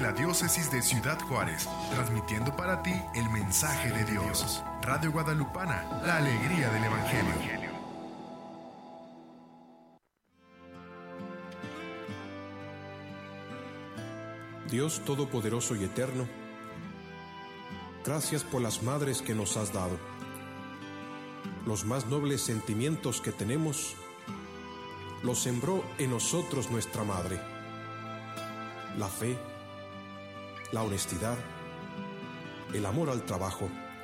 la Diócesis de Ciudad Juárez, transmitiendo para ti el mensaje de Dios. Radio Guadalupana, la alegría del Evangelio. Dios Todopoderoso y Eterno, gracias por las madres que nos has dado. Los más nobles sentimientos que tenemos los sembró en nosotros nuestra Madre. La fe, la honestidad, el amor al trabajo.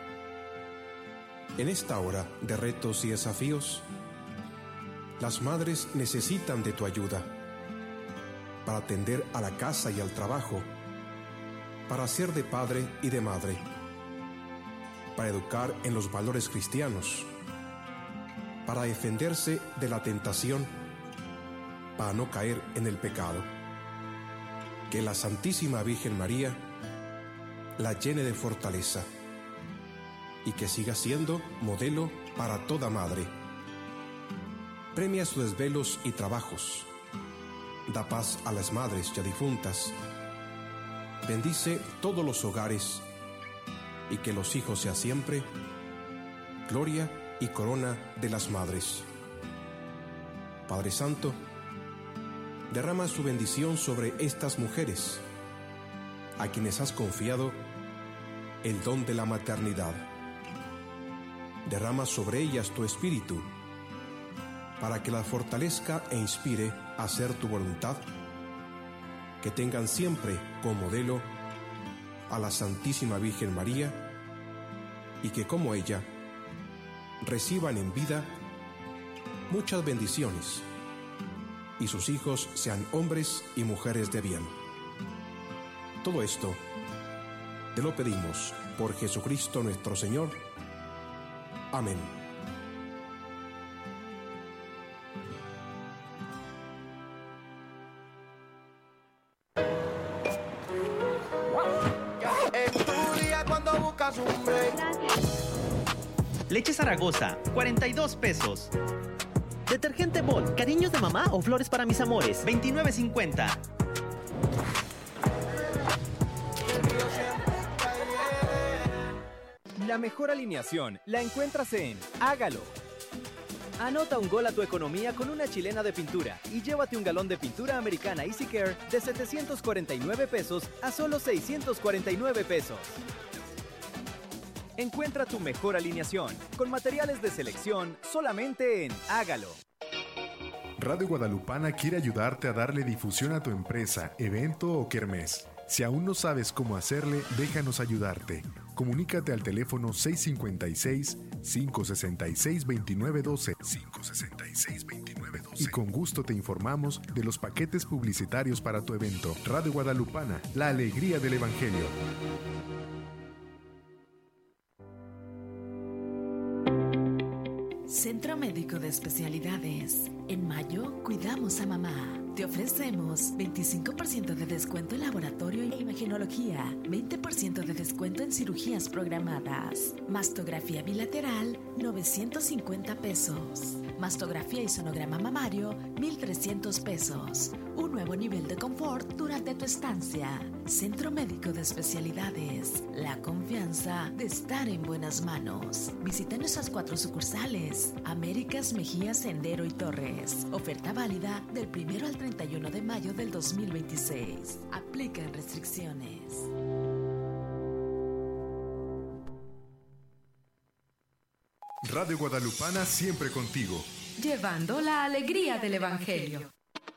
En esta hora de retos y desafíos, las madres necesitan de tu ayuda para atender a la casa y al trabajo, para ser de padre y de madre, para educar en los valores cristianos, para defenderse de la tentación, para no caer en el pecado. Que la Santísima Virgen María la llene de fortaleza y que siga siendo modelo para toda madre. Premia sus desvelos y trabajos. Da paz a las madres ya difuntas. Bendice todos los hogares y que los hijos sean siempre gloria y corona de las madres. Padre Santo, derrama su bendición sobre estas mujeres, a quienes has confiado el don de la maternidad. Derrama sobre ellas tu espíritu, para que las fortalezca e inspire a hacer tu voluntad, que tengan siempre como modelo a la Santísima Virgen María, y que como ella reciban en vida muchas bendiciones, y sus hijos sean hombres y mujeres de bien. Todo esto te lo pedimos por Jesucristo nuestro Señor. Amén. Leche Zaragoza, 42 pesos. Detergente Bol, cariños de mamá o flores para mis amores, 29.50. La mejor alineación la encuentras en Hágalo. Anota un gol a tu economía con una chilena de pintura y llévate un galón de pintura americana Easy Care de 749 pesos a solo 649 pesos. Encuentra tu mejor alineación con materiales de selección solamente en Hágalo. Radio Guadalupana quiere ayudarte a darle difusión a tu empresa, evento o kermés. Si aún no sabes cómo hacerle, déjanos ayudarte. Comunícate al teléfono 656-566-2912 y con gusto te informamos de los paquetes publicitarios para tu evento. Radio Guadalupana, la alegría del Evangelio. Centro Médico de Especialidades. En mayo, cuidamos a mamá. Te ofrecemos 25% de descuento en laboratorio e imagenología, 20% de descuento en cirugías programadas. Mastografía bilateral, 950 pesos. Mastografía y sonograma mamario, 1,300 pesos. Un nuevo nivel de confort durante tu estancia. Centro Médico de Especialidades. La confianza de estar en buenas manos. Visita nuestras 4 sucursales: Américas, Mejía, Sendero y Torres. Oferta válida del 1 al 31 de mayo del 2026. Aplican restricciones. Radio Guadalupana siempre contigo. Llevando la alegría del Evangelio.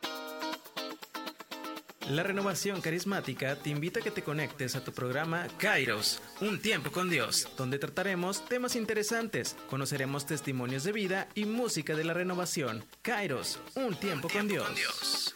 La Renovación Carismática te invita a que te conectes a tu programa Kairos, Un Tiempo con Dios, donde trataremos temas interesantes, conoceremos testimonios de vida y música de la renovación. Kairos, Un Tiempo con Dios.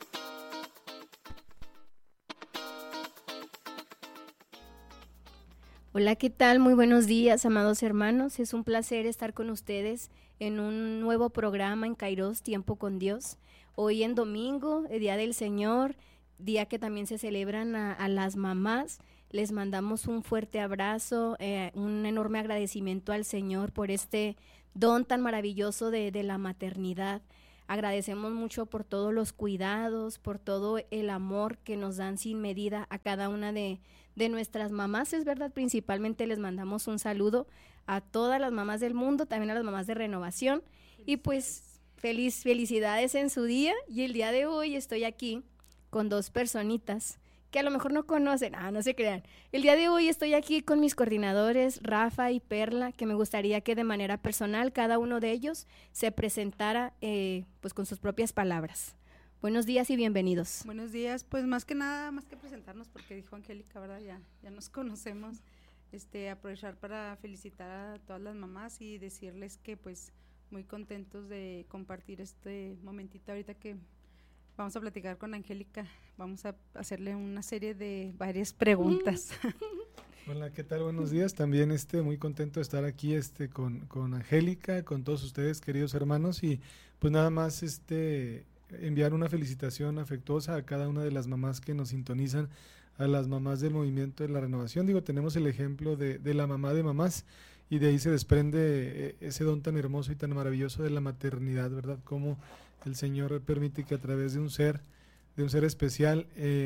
Hola, ¿qué tal? Muy buenos días, amados hermanos. Es un placer estar con ustedes en un nuevo programa en Kairos, Tiempo con Dios. Hoy en domingo, el Día del Señor, día que también se celebran a las mamás. Les mandamos un fuerte abrazo, un enorme agradecimiento al Señor por este don tan maravilloso de la maternidad. Agradecemos mucho por todos los cuidados, por todo el amor que nos dan sin medida a cada una de nuestras mamás, es verdad. Principalmente les mandamos un saludo a todas las mamás del mundo, también a las mamás de Renovación, y pues felicidades en su día. Y el día de hoy estoy aquí con dos personitas que a lo mejor no conocen, no se crean. El día de hoy estoy aquí con mis coordinadores Rafa y Perla, que me gustaría que de manera personal cada uno de ellos se presentara pues con sus propias palabras. Buenos días y bienvenidos. Buenos días, pues más que nada, más que presentarnos, porque dijo Angélica, ¿verdad? Ya nos conocemos, aprovechar para felicitar a todas las mamás y decirles que pues muy contentos de compartir este momentito ahorita que vamos a platicar con Angélica. Vamos a hacerle una serie de varias preguntas. Hola, ¿qué tal? Buenos días. También muy contento de estar aquí con Angélica, con todos ustedes, queridos hermanos, y pues nada más enviar una felicitación afectuosa a cada una de las mamás que nos sintonizan, a las mamás del Movimiento de la Renovación. Tenemos el ejemplo de la mamá de mamás, y de ahí se desprende ese don tan hermoso y tan maravilloso de la maternidad, ¿verdad? Cómo el Señor permite que a través de un ser especial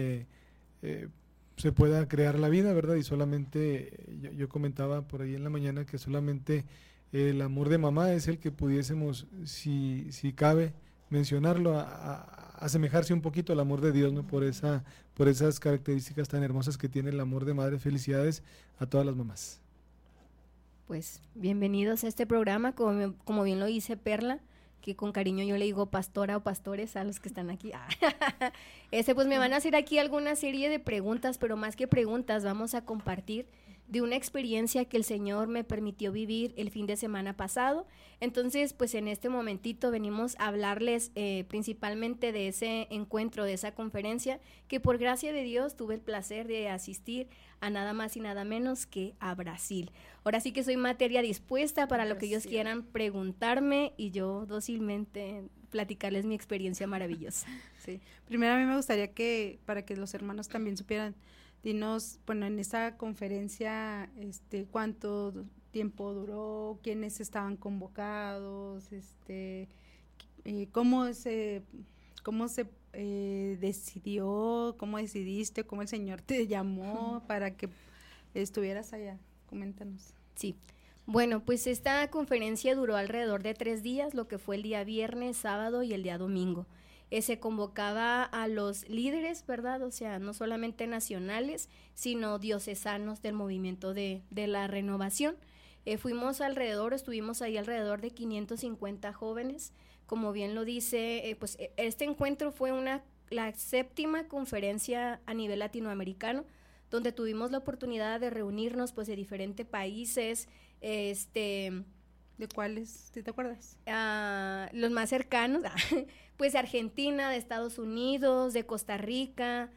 se pueda crear la vida, ¿verdad? Y solamente, yo comentaba por ahí en la mañana que solamente el amor de mamá es el que pudiésemos, si cabe mencionarlo, asemejarse un poquito al amor de Dios, ¿no? Por esas características tan hermosas que tiene el amor de madre. Felicidades a todas las mamás. Pues bienvenidos a este programa, como bien lo dice Perla, que con cariño yo le digo pastora o pastores a los que están aquí. Pues me van a hacer aquí alguna serie de preguntas, pero más que preguntas vamos a compartir de una experiencia que el Señor me permitió vivir el fin de semana pasado. Entonces, pues en este momentito venimos a hablarles principalmente de ese encuentro, de esa conferencia, que por gracia de Dios tuve el placer de asistir a nada más y nada menos que a Brasil. Ahora sí que soy materia dispuesta para lo que ellos quieran preguntarme y yo dócilmente platicarles mi experiencia maravillosa. Sí, primero a mí me gustaría que, para que los hermanos también supieran, dinos, bueno, en esa conferencia, cuánto tiempo duró, quiénes estaban convocados, cómo se decidió, cómo decidiste, cómo el Señor te llamó para que estuvieras allá. Coméntanos. Sí. Bueno, pues esta conferencia duró alrededor de 3 días, lo que fue el día viernes, sábado y el día domingo. Se convocaba a los líderes, ¿verdad? O sea, no solamente nacionales, sino diocesanos del movimiento de la renovación. Estuvimos ahí alrededor de 550 jóvenes. Como bien lo dice, pues este encuentro fue la 7ª conferencia a nivel latinoamericano, donde tuvimos la oportunidad de reunirnos pues de diferentes países, ¿De cuáles? ¿Sí te acuerdas? Los más cercanos, pues Argentina, de Estados Unidos, de Costa Rica,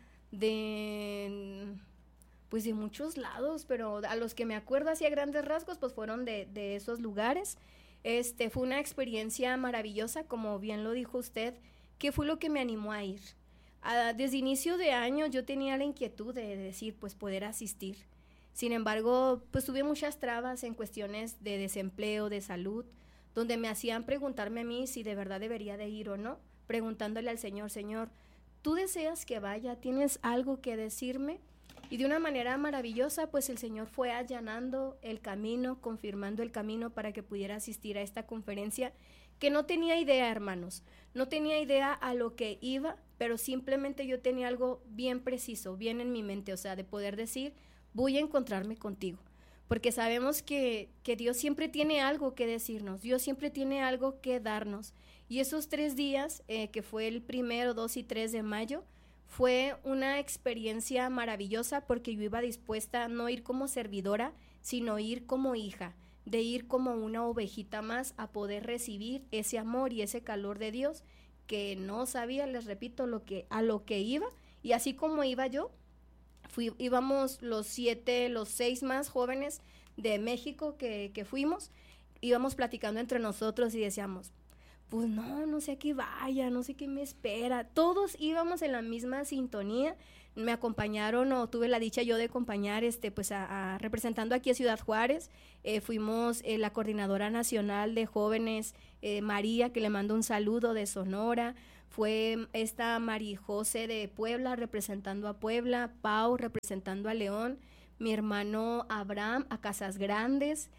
de muchos lados, pero a los que me acuerdo así a grandes rasgos, pues fueron de esos lugares. Fue una experiencia maravillosa, como bien lo dijo usted, que fue lo que me animó a ir. Desde inicio de año yo tenía la inquietud de decir, pues poder asistir. Sin embargo, pues tuve muchas trabas en cuestiones de desempleo, de salud, donde me hacían preguntarme a mí si de verdad debería de ir o no, preguntándole al Señor, Señor, ¿tú deseas que vaya? ¿Tienes algo que decirme? Y de una manera maravillosa, pues el Señor fue allanando el camino, confirmando el camino para que pudiera asistir a esta conferencia, que no tenía idea, hermanos, no tenía idea a lo que iba, pero simplemente yo tenía algo bien preciso, bien en mi mente, o sea, de poder decir, voy a encontrarme contigo, porque sabemos que Dios siempre tiene algo que decirnos, Dios siempre tiene algo que darnos, y esos 3 días, que fue el 1, 2 y 3 de mayo, fue una experiencia maravillosa, porque yo iba dispuesta a no ir como servidora, sino ir como hija, de ir como una ovejita más a poder recibir ese amor y ese calor de Dios, que no sabía, les repito, a lo que iba, y así como iba yo, íbamos los 6 más jóvenes de México que fuimos, íbamos platicando entre nosotros y decíamos, pues no sé a qué vaya, no sé qué me espera. Todos íbamos en la misma sintonía. Me acompañaron, o tuve la dicha yo de acompañar, pues representando aquí a Ciudad Juárez. Fuimos la coordinadora nacional de jóvenes María, que le mando un saludo de Sonora, fue esta María José de Puebla representando a Puebla, Pau representando a León, mi hermano Abraham a Casas Grandes,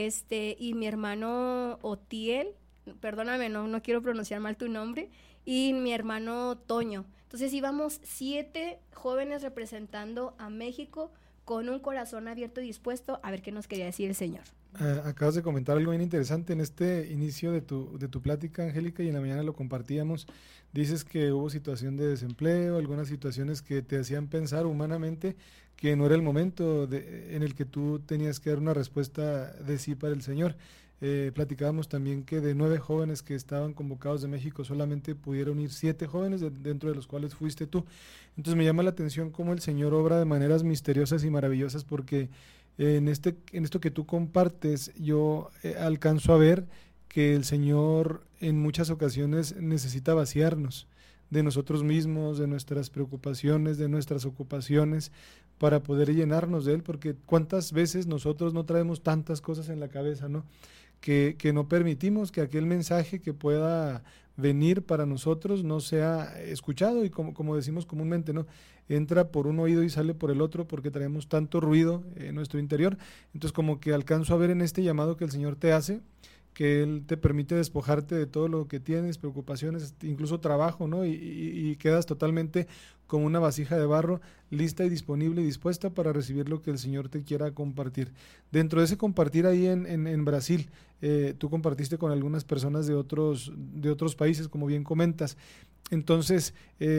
y mi hermano Otiel, perdóname, no quiero pronunciar mal tu nombre, y mi hermano Toño. Entonces íbamos 7 jóvenes representando a México con un corazón abierto y dispuesto a ver qué nos quería decir el Señor. Acabas de comentar algo bien interesante en este inicio de tu plática, Angélica, y en la mañana lo compartíamos. Dices que hubo situación de desempleo, algunas situaciones que te hacían pensar humanamente que no era el momento en el que tú tenías que dar una respuesta de sí para el Señor. Platicábamos también que de 9 jóvenes que estaban convocados de México solamente pudieron ir 7 jóvenes, dentro de los cuales fuiste tú. Entonces me llama la atención cómo el Señor obra de maneras misteriosas y maravillosas, porque en esto que tú compartes yo alcanzo a ver que el Señor en muchas ocasiones necesita vaciarnos de nosotros mismos, de nuestras preocupaciones, de nuestras ocupaciones, para poder llenarnos de Él, porque cuántas veces nosotros no traemos tantas cosas en la cabeza, ¿no? Que no permitimos que aquel mensaje que pueda venir para nosotros no sea escuchado, y como decimos comúnmente, ¿no? Entra por un oído y sale por el otro, porque traemos tanto ruido en nuestro interior. Entonces como que alcanzo a ver en este llamado que el Señor te hace, que Él te permite despojarte de todo lo que tienes, preocupaciones, incluso trabajo, ¿no? Y quedas totalmente como una vasija de barro, lista y disponible y dispuesta para recibir lo que el Señor te quiera compartir. Dentro de ese compartir ahí en Brasil, tú compartiste con algunas personas de otros países, como bien comentas. Entonces,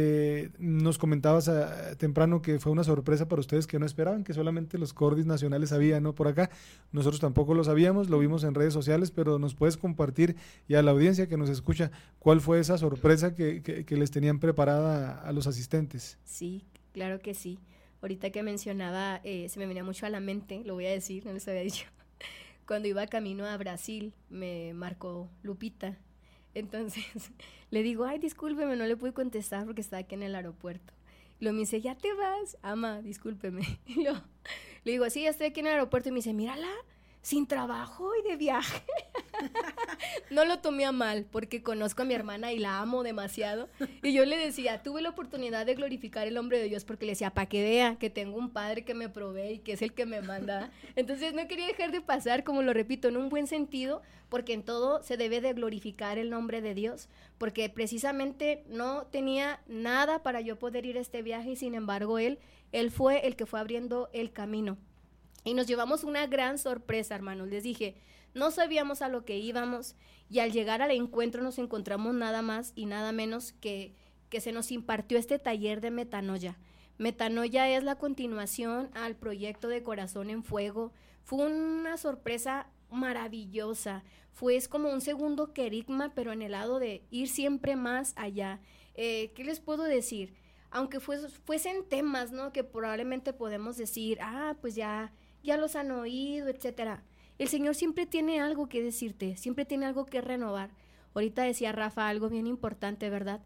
nos comentabas temprano que fue una sorpresa para ustedes, que no esperaban, que solamente los cordis nacionales había, ¿no? Por acá, nosotros tampoco lo sabíamos, lo vimos en redes sociales, pero nos puedes compartir, y a la audiencia que nos escucha, ¿cuál fue esa sorpresa que les tenían preparada a los asistentes? Sí, claro que sí. Ahorita que mencionaba, se me venía mucho a la mente, lo voy a decir, no les había dicho. Cuando iba camino a Brasil, me marcó Lupita. Entonces le digo, ay, discúlpeme, no le pude contestar porque estaba aquí en el aeropuerto. Y luego me dice, ¿ya te vas? Ama, discúlpeme. Y luego, le digo, sí, ya estoy aquí en el aeropuerto. Y me dice, mírala, sin trabajo y de viaje. No lo tomé a mal, porque conozco a mi hermana y la amo demasiado. Y yo le decía, tuve la oportunidad de glorificar el nombre de Dios, porque le decía, para que vea que tengo un padre que me provee y que es el que me manda. Entonces no quería dejar de pasar, como lo repito, en un buen sentido, porque en todo se debe de glorificar el nombre de Dios, porque precisamente no tenía nada para yo poder ir a este viaje, y sin embargo Él fue el que fue abriendo el camino. Y nos llevamos una gran sorpresa, hermanos. Les dije, no sabíamos a lo que íbamos, y al llegar al encuentro nos encontramos nada más y nada menos que se nos impartió este taller de metanoia. Metanoia es la continuación al proyecto de Corazón en Fuego. Fue una sorpresa maravillosa. Es como un segundo querigma, pero en el lado de ir siempre más allá. ¿Qué les puedo decir? Aunque fuesen temas, ¿no?, que probablemente podemos decir, pues ya los han oído, etcétera. El Señor siempre tiene algo que decirte, siempre tiene algo que renovar. Ahorita decía Rafa algo bien importante, ¿verdad?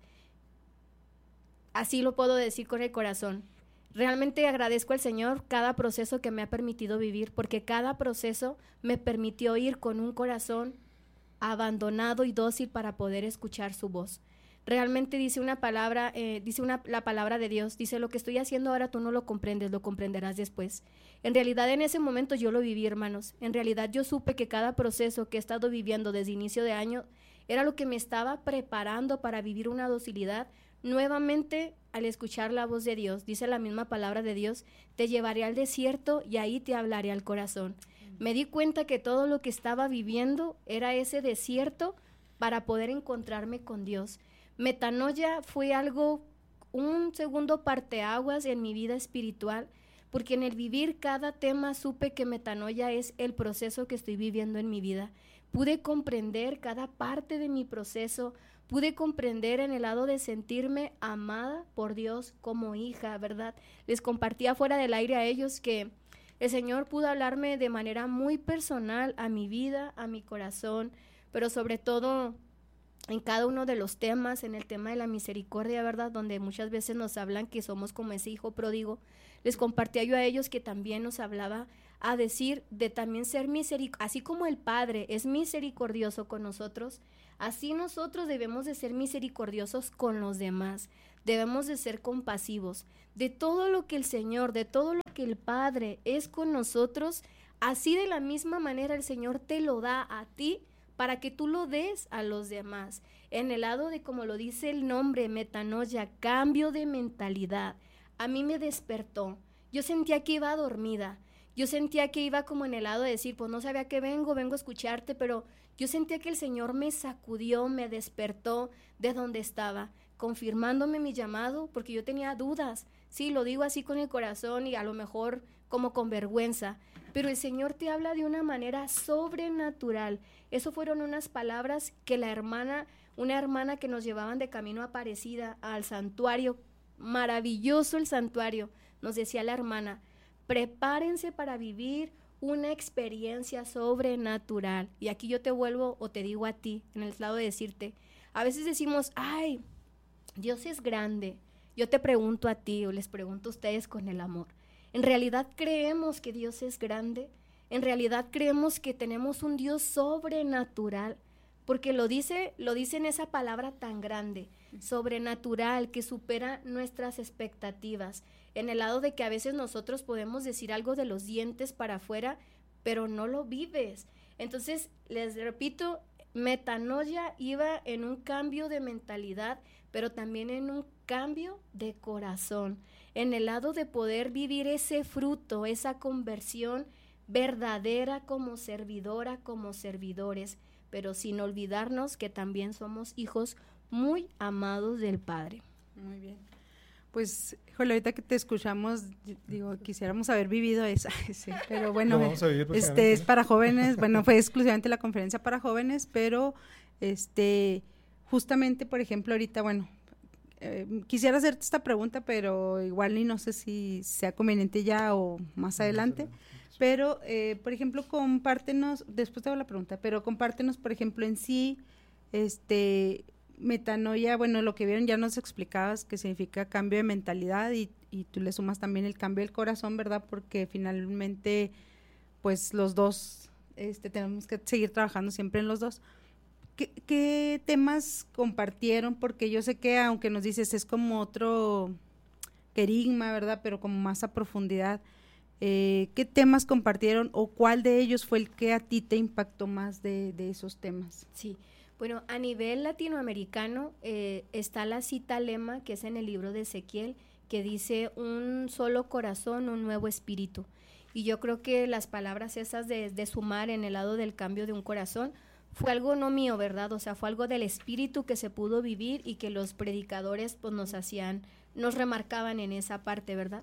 Así lo puedo decir con el corazón. Realmente agradezco al Señor cada proceso que me ha permitido vivir, porque cada proceso me permitió ir con un corazón abandonado y dócil para poder escuchar su voz. Realmente dice una palabra, la palabra de Dios, dice, lo que estoy haciendo ahora tú no lo comprendes, lo comprenderás después. En realidad en ese momento yo lo viví, hermanos. En realidad yo supe que cada proceso que he estado viviendo desde inicio de año era lo que me estaba preparando para vivir una docilidad nuevamente al escuchar la voz de Dios. Dice la misma palabra de Dios, te llevaré al desierto y ahí te hablaré al corazón. Me di cuenta que todo lo que estaba viviendo era ese desierto para poder encontrarme con Dios. Metanoia fue un segundo parteaguas en mi vida espiritual, porque en el vivir cada tema supe que metanoia es el proceso que estoy viviendo en mi vida. Pude comprender cada parte de mi proceso, pude comprender en el lado de sentirme amada por Dios como hija, ¿verdad? Les compartía fuera del aire a ellos que el Señor pudo hablarme de manera muy personal a mi vida, a mi corazón, pero sobre todo en cada uno de los temas, en el tema de la misericordia, ¿verdad? Donde muchas veces nos hablan que somos como ese hijo pródigo. Les compartía yo a ellos que también nos hablaba a decir de también ser misericordioso, así como el Padre es misericordioso con nosotros, así nosotros debemos de ser misericordiosos con los demás, debemos de ser compasivos. De todo lo que el Señor, de todo lo que el Padre es con nosotros, así de la misma manera el Señor te lo da a ti para que tú lo des a los demás. En el lado de, como lo dice el nombre, metanoia, cambio de mentalidad, a mí me despertó. Yo sentía que iba dormida. Yo sentía que iba como en el lado de decir, pues no sabía que vengo a escucharte, pero yo sentía que el Señor me sacudió, me despertó de donde estaba, confirmándome mi llamado, porque yo tenía dudas. Sí, lo digo así con el corazón y a lo mejor como con vergüenza, pero el Señor te habla de una manera sobrenatural. Eso fueron unas palabras que una hermana que nos llevaban de camino a Aparecida, al santuario, maravilloso el santuario, nos decía la hermana, prepárense para vivir una experiencia sobrenatural. Y aquí yo te vuelvo o te digo a ti, en el lado de decirte, a veces decimos, ay, Dios es grande. Yo te pregunto a ti o les pregunto a ustedes con el amor, ¿en realidad creemos que Dios es grande? ¿En realidad creemos que tenemos un Dios sobrenatural? Porque lo dice en esa palabra tan grande, sobrenatural, que supera nuestras expectativas. En el lado de que a veces nosotros podemos decir algo de los dientes para afuera, pero no lo vives. Entonces, les repito, metanoia iba en un cambio de mentalidad, pero también en un cambio de corazón, en el lado de poder vivir ese fruto, esa conversión verdadera como servidora, como servidores, pero sin olvidarnos que también somos hijos muy amados del Padre. Muy bien. Pues, híjole, ahorita que te escuchamos, digo, quisiéramos haber vivido esa, sí, pero bueno, es para jóvenes, bueno, fue exclusivamente la conferencia para jóvenes, pero justamente, por ejemplo, ahorita, bueno, quisiera hacerte esta pregunta, pero igual ni no sé si sea conveniente ya o más adelante, pero, por ejemplo, compártenos, después te hago la pregunta, pero compártenos, por ejemplo, en sí, metanoia, bueno, lo que vieron ya nos explicabas que significa cambio de mentalidad y tú le sumas también el cambio del corazón, ¿verdad? Porque finalmente, pues los dos, tenemos que seguir trabajando siempre en los dos. ¿Qué temas compartieron? Porque yo sé que aunque nos dices es como otro querigma, ¿verdad? Pero como más a profundidad. ¿Qué temas compartieron o cuál de ellos fue el que a ti te impactó más de esos temas? Sí, bueno, a nivel latinoamericano está la cita lema que es en el libro de Ezequiel, que dice un solo corazón, un nuevo espíritu. Y yo creo que las palabras esas de sumar en el lado del cambio de un corazón fue algo no mío, ¿verdad? O sea, fue algo del espíritu que se pudo vivir y que los predicadores pues nos remarcaban en esa parte, ¿verdad?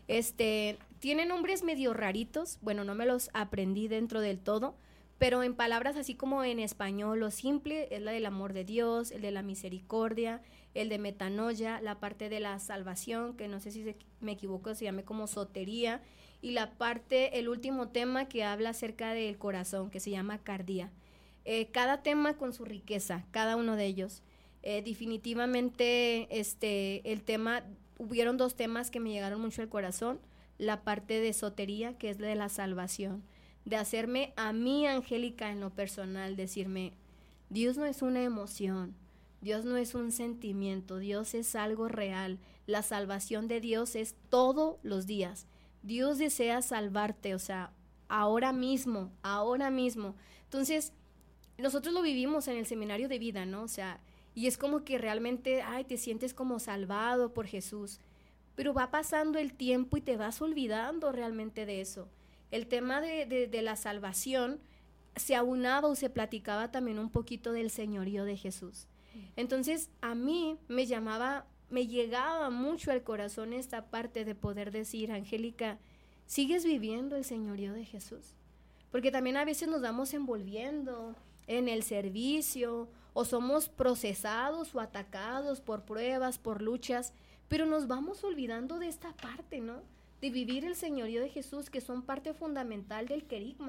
Tiene nombres medio raritos, bueno, no me los aprendí dentro del todo, pero en palabras así como en español, lo simple es la del amor de Dios, el de la misericordia, el de metanoia, la parte de la salvación, que no sé si me equivoco, se llama como sotería, y la parte, el último tema que habla acerca del corazón, que se llama cardía. Cada tema con su riqueza, cada uno de ellos. Definitivamente el tema, hubieron dos temas que me llegaron mucho al corazón, la parte de sotería, que es la de la salvación, de hacerme a mí, Angélica, en lo personal, decirme, Dios no es una emoción, Dios no es un sentimiento, Dios es algo real, la salvación de Dios es todos los días, Dios desea salvarte, o sea, ahora mismo, entonces, nosotros lo vivimos en el seminario de vida, ¿no? O sea, y es como que realmente, te sientes como salvado por Jesús, pero va pasando el tiempo y te vas olvidando realmente de eso. El tema de la salvación se aunaba o se platicaba también un poquito del señorío de Jesús. Entonces, a mí me llegaba mucho al corazón esta parte de poder decir, Angélica, ¿sigues viviendo el señorío de Jesús? Porque también a veces nos vamos envolviendo en el servicio o somos procesados o atacados por pruebas, por luchas, pero nos vamos olvidando de esta parte, ¿no? De vivir el señorío de Jesús, que son parte fundamental del querigma,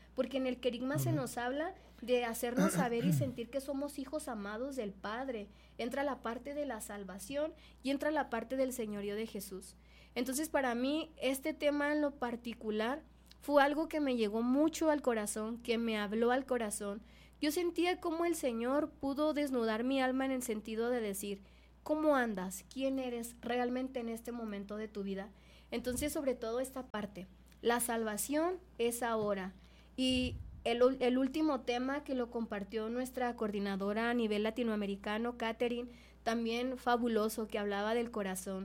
porque en el querigma se nos habla de hacernos saber y sentir que somos hijos amados del Padre. Entra la parte de la salvación y entra la parte del señorío de Jesús. Entonces, para mí, este tema en lo particular fue algo que me llegó mucho al corazón, que me habló al corazón. Yo sentía cómo el Señor pudo desnudar mi alma en el sentido de decir, ¿cómo andas? ¿Quién eres realmente en este momento de tu vida? Entonces, sobre todo esta parte, la salvación es ahora. Y el último tema que lo compartió nuestra coordinadora a nivel latinoamericano, Catherine, también fabuloso, que hablaba del corazón.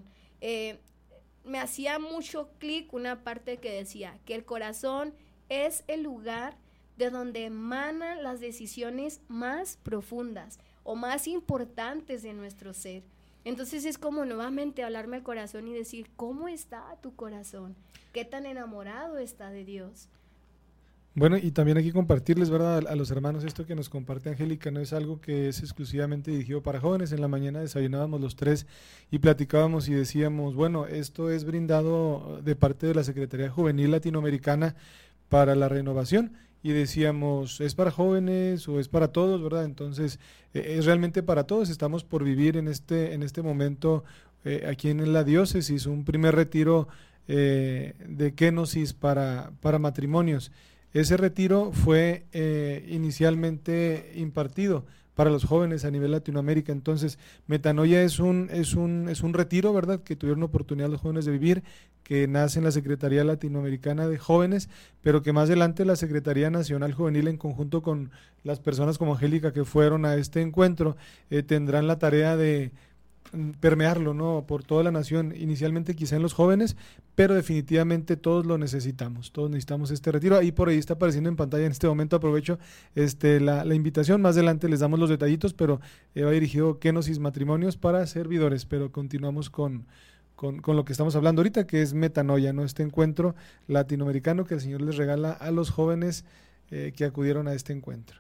Me hacía mucho clic una parte que decía que el corazón es el lugar de donde emanan las decisiones más profundas o más importantes de nuestro ser. Entonces es como nuevamente hablarme al corazón y decir, ¿cómo está tu corazón? ¿Qué tan enamorado está de Dios? Bueno, y también aquí compartirles, ¿verdad?, a los hermanos, esto que nos comparte Angélica no es algo que es exclusivamente dirigido para jóvenes. En la mañana desayunábamos los tres y platicábamos y decíamos, bueno, esto es brindado de parte de la Secretaría Juvenil Latinoamericana para la Renovación, y decíamos, ¿es para jóvenes o es para todos, verdad? Entonces, es realmente para todos. Estamos por vivir en este momento aquí en la diócesis un primer retiro de kenosis para matrimonios. Ese retiro fue inicialmente impartido para los jóvenes a nivel Latinoamérica. Entonces, Metanoia es un retiro, ¿verdad?, que tuvieron oportunidad los jóvenes de vivir, que nace en la Secretaría Latinoamericana de Jóvenes, pero que más adelante la Secretaría Nacional Juvenil, en conjunto con las personas como Angélica que fueron a este encuentro, tendrán la tarea de permearlo, ¿no?, por toda la nación, inicialmente quizá en los jóvenes, pero definitivamente todos lo necesitamos, todos necesitamos este retiro. Ahí por ahí está apareciendo en pantalla en este momento, aprovecho la invitación, más adelante les damos los detallitos, pero va dirigido Kenosis Matrimonios para servidores, pero continuamos con lo que estamos hablando ahorita, que es Metanoia, ¿no?, este encuentro latinoamericano que el Señor les regala a los jóvenes que acudieron a este encuentro.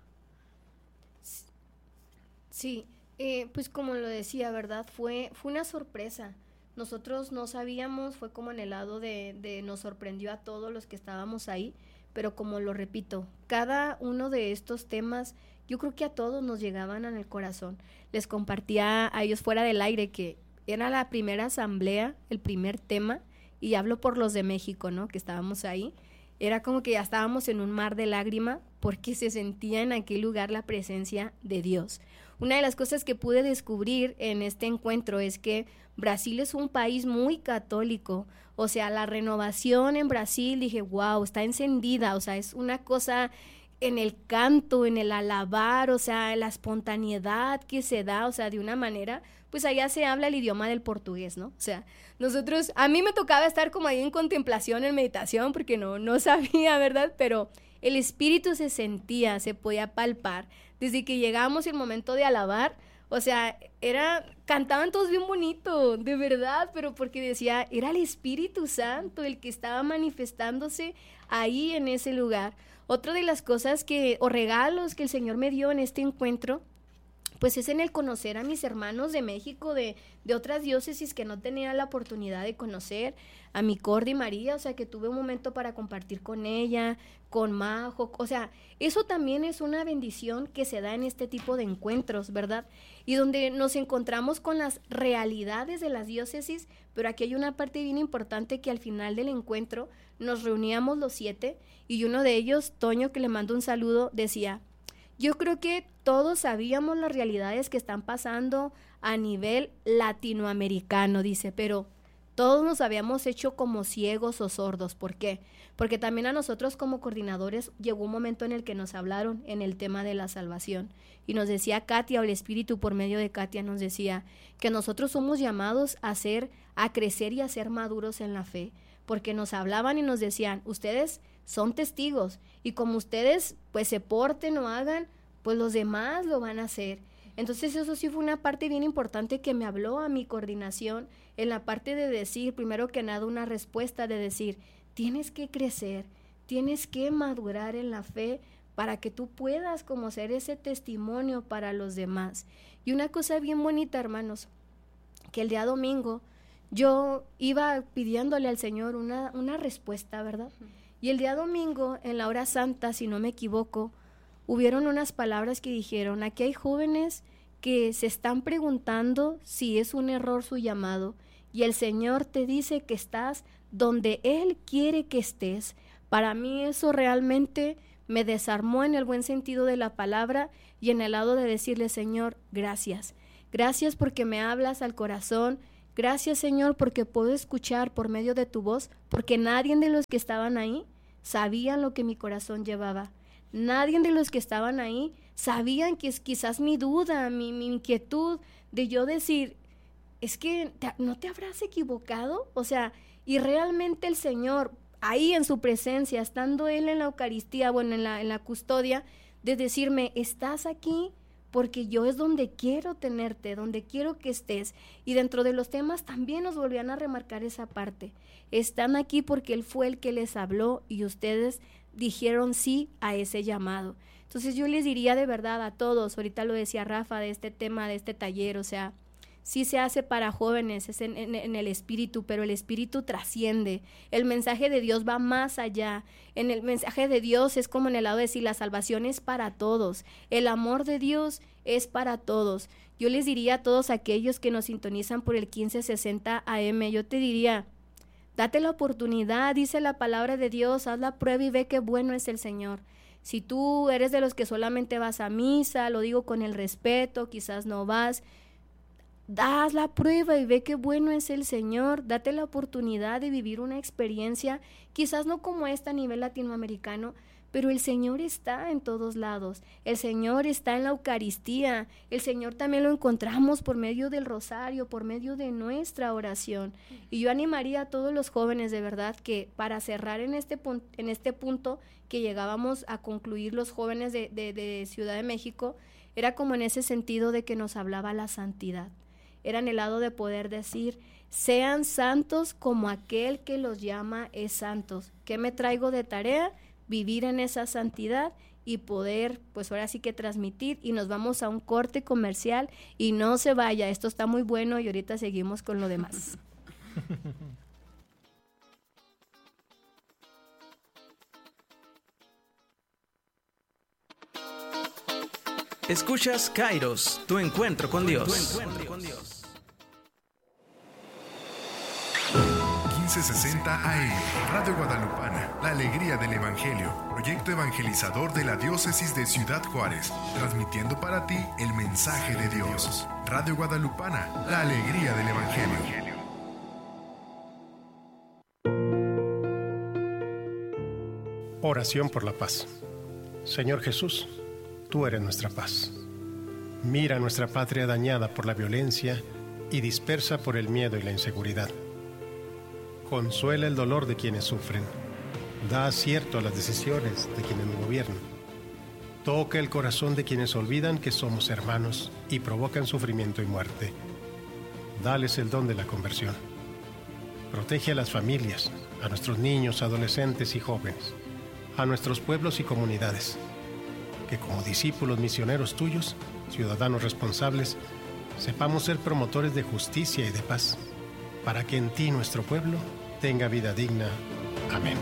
Sí. Pues como lo decía, ¿verdad? Fue una sorpresa. Nosotros no sabíamos, fue como en el lado de nos sorprendió a todos los que estábamos ahí, pero como lo repito, cada uno de estos temas, yo creo que a todos nos llegaban en el corazón. Les compartía a ellos fuera del aire que era la primera asamblea, el primer tema, y hablo por los de México, ¿no?, que estábamos ahí. Era como que ya estábamos en un mar de lágrima porque se sentía en aquel lugar la presencia de Dios. Una de las cosas que pude descubrir en este encuentro es que Brasil es un país muy católico. O sea, la renovación en Brasil, dije, wow, está encendida. O sea, es una cosa en el canto, en el alabar, o sea, la espontaneidad que se da, o sea, de una manera, pues allá se habla el idioma del portugués, ¿no? O sea, nosotros, a mí me tocaba estar como ahí en contemplación, en meditación, porque no sabía, ¿verdad? Pero el espíritu se sentía, se podía palpar. Desde que llegamos el momento de alabar, o sea, cantaban todos bien bonito, de verdad, pero porque decía, era el Espíritu Santo el que estaba manifestándose ahí en ese lugar. Otra de las cosas o regalos que el Señor me dio en este encuentro, pues es en el conocer a mis hermanos de México, de otras diócesis que no tenía la oportunidad de conocer, a mi Cordi María, o sea, que tuve un momento para compartir con ella, con Majo, o sea, eso también es una bendición que se da en este tipo de encuentros, ¿verdad? Y donde nos encontramos con las realidades de las diócesis, pero aquí hay una parte bien importante que al final del encuentro nos reuníamos los 7 y uno de ellos, Toño, que le mando un saludo, decía, yo creo que todos sabíamos las realidades que están pasando a nivel latinoamericano, dice, pero todos nos habíamos hecho como ciegos o sordos. ¿Por qué? Porque también a nosotros como coordinadores llegó un momento en el que nos hablaron en el tema de la salvación. Y nos decía Katia, o el Espíritu por medio de Katia nos decía que nosotros somos llamados a crecer y a ser maduros en la fe. Porque nos hablaban y nos decían, ustedes son testigos y como ustedes pues se porten o hagan, pues los demás lo van a hacer. Entonces eso sí fue una parte bien importante que me habló a mi coordinación en la parte de decir, primero que nada, una respuesta de decir, tienes que crecer, tienes que madurar en la fe para que tú puedas como ser ese testimonio para los demás. Y una cosa bien bonita, hermanos, que el día domingo yo iba pidiéndole al Señor una respuesta, ¿verdad? Y el día domingo, en la hora santa, si no me equivoco, hubieron unas palabras que dijeron, aquí hay jóvenes que se están preguntando si es un error su llamado, y el Señor te dice que estás donde Él quiere que estés. Para mí eso realmente me desarmó en el buen sentido de la palabra y en el lado de decirle, Señor, gracias. Gracias porque me hablas al corazón. Gracias, Señor, porque puedo escuchar por medio de tu voz, porque nadie de los que estaban ahí sabían lo que mi corazón llevaba. Nadie de los que estaban ahí sabían que es quizás mi duda, mi inquietud de yo decir, es que ¿no te habrás equivocado? O sea, y realmente el Señor, ahí en su presencia, estando Él en la Eucaristía, bueno, en la custodia, de decirme, estás aquí porque yo es donde quiero tenerte, donde quiero que estés. Y dentro de los temas también nos volvían a remarcar esa parte. Están aquí porque Él fue el que les habló y ustedes dijeron sí a ese llamado. Entonces yo les diría de verdad a todos, ahorita lo decía Rafa de este tema, de este taller, o sea, sí se hace para jóvenes, es en el espíritu, pero el espíritu trasciende. El mensaje de Dios va más allá. En el mensaje de Dios es como en el lado de decir, la salvación es para todos. El amor de Dios es para todos. Yo les diría a todos aquellos que nos sintonizan por el 1560 AM, yo te diría, date la oportunidad, dice la palabra de Dios, haz la prueba y ve qué bueno es el Señor. Si tú eres de los que solamente vas a misa, lo digo con el respeto, quizás no vas, haz la prueba y ve qué bueno es el Señor, date la oportunidad de vivir una experiencia, quizás no como esta a nivel latinoamericano, pero el Señor está en todos lados, el Señor está en la Eucaristía, el Señor también lo encontramos por medio del rosario, por medio de nuestra oración. Y yo animaría a todos los jóvenes de verdad que para cerrar en este punto que llegábamos a concluir los jóvenes de Ciudad de México, era como en ese sentido de que nos hablaba la santidad. Era en el lado de poder decir, sean santos como aquel que los llama es santos. ¿Qué me traigo de tarea? Vivir en esa santidad y poder, pues ahora sí que transmitir. Y nos vamos a un corte comercial y no se vaya, esto está muy bueno y ahorita seguimos con lo demás. Escuchas Kairos, tu encuentro con Dios. 1560 AM, Radio Guadalupana, la alegría del Evangelio, proyecto evangelizador de la diócesis de Ciudad Juárez, transmitiendo para ti el mensaje de Dios. Radio Guadalupana, la alegría del Evangelio. Oración por la paz. Señor Jesús, tú eres nuestra paz. Mira nuestra patria dañada por la violencia y dispersa por el miedo y la inseguridad. Consuela el dolor de quienes sufren. Da acierto a las decisiones de quienes nos gobiernan. Toca el corazón de quienes olvidan que somos hermanos y provocan sufrimiento y muerte. Dales el don de la conversión. Protege a las familias, a nuestros niños, adolescentes y jóvenes, a nuestros pueblos y comunidades. Que como discípulos misioneros tuyos, ciudadanos responsables, sepamos ser promotores de justicia y de paz, para que en ti nuestro pueblo tenga vida digna. Amén.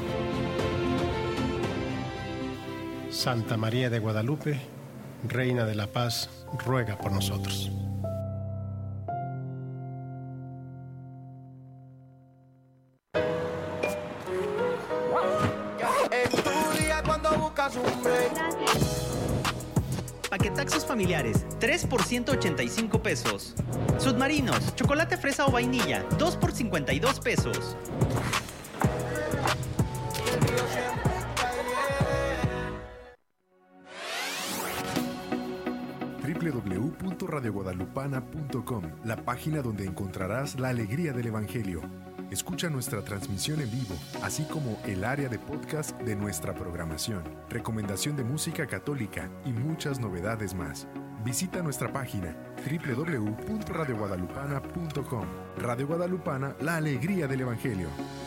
Santa María de Guadalupe, Reina de la Paz, ruega por nosotros. Paquetaxos familiares, 3 por 185 pesos. Submarinos, chocolate fresa o vainilla, 2 por 52 pesos. www.radioguadalupana.com, la página donde encontrarás la alegría del Evangelio. Escucha nuestra transmisión en vivo, así como el área de podcast de nuestra programación, recomendación de música católica y muchas novedades más. Visita nuestra página www.radioguadalupana.com. Radio Guadalupana, la alegría del Evangelio.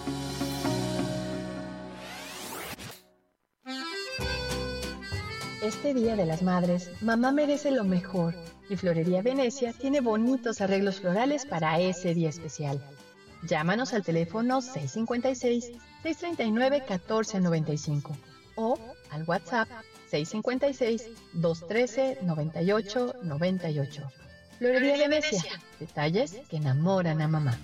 Este Día de las Madres, mamá merece lo mejor y Florería Venecia tiene bonitos arreglos florales para ese día especial. Llámanos al teléfono 656-639-1495 o al WhatsApp 656-213-9898. Florería Venecia, detalles que enamoran a mamá.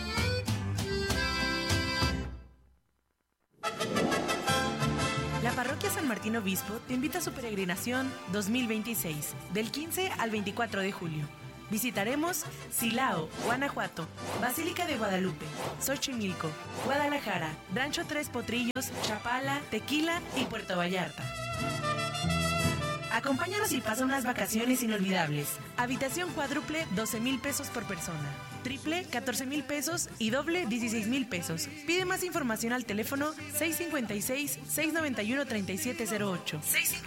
La Parroquia San Martín Obispo te invita a su peregrinación 2026, del 15 al 24 de julio. Visitaremos Silao, Guanajuato, Basílica de Guadalupe, Xochimilco, Guadalajara, Rancho Tres Potrillos, Chapala, Tequila y Puerto Vallarta. Acompáñanos y pasa unas vacaciones inolvidables. Habitación cuádruple, 12,000 pesos por persona. Triple, 14,000 pesos y doble, 16,000 pesos. Pide más información al teléfono 656-691-3708.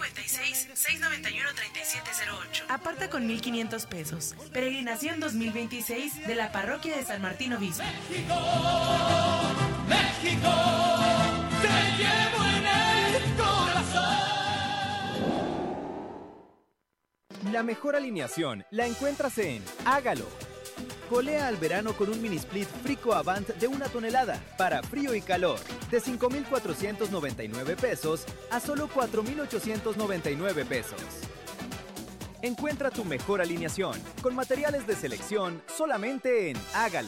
656-691-3708. Aparta con 1,500 pesos. Peregrinación 2026 de la Parroquia de San Martín Obispo. México, México, te llevo en el corazón. La mejor alineación la encuentras en Hágalo. Colea al verano con un mini split Frico Avant de 1 tonelada para frío y calor, de 5,499 pesos a solo 4,899 pesos. Encuentra tu mejor alineación con materiales de selección solamente en Hágalo.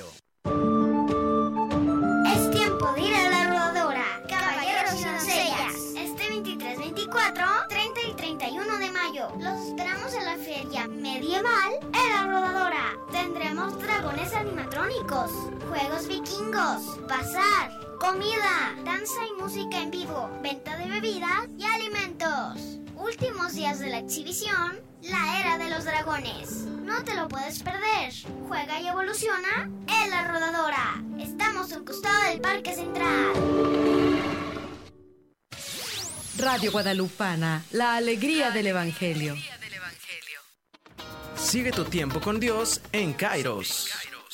Es tiempo de ir a la rodadora. Caballeros y doncellas. Este 23, 24, 30 y 31 de mayo. Los esperamos en la feria medieval en la rodadora. Tendremos dragones animatrónicos, juegos vikingos, bazar, comida, danza y música en vivo, venta de bebidas y alimentos. Últimos días de la exhibición, la era de los dragones. No te lo puedes perder. Juega y evoluciona en la rodadora. Estamos a un costado del Parque Central. Radio Guadalupana, la alegría del Evangelio. Sigue tu tiempo con Dios en Kairos.